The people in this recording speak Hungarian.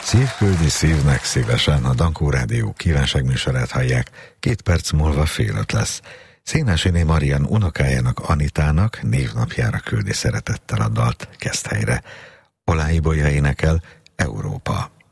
Szívküldi szívnek szívesen, a Dankó Rádió kívánságműsorát hallják, 2 perc múlva 4:30 lesz. Szénásiné Marian unokájának, Anitának névnapjára küldi szeretettel a dalt Keszthelyre. Olá Ibolya énekel, Európa.